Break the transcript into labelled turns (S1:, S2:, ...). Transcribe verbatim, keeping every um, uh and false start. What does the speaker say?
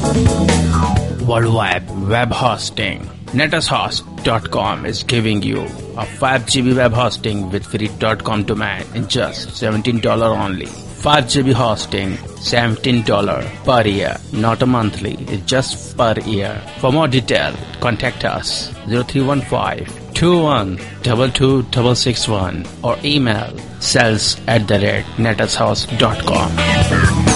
S1: Worldwide web hosting. Netushost dot com is giving you a five gigabyte web hosting with free .com domain in just seventeen dollars only. five gigabyte hosting, seventeen dollars per year, not a monthly, it's just per year. For more detail, contact us zero three one five, two one two two six six one or email sales at the rate netushost dot com.